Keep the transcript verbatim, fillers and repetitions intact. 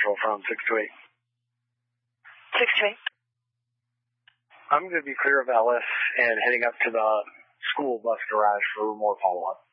Central from six two eight. six two eight. I'm going to be clear of Ellis and heading up to the school bus garage for more follow-up.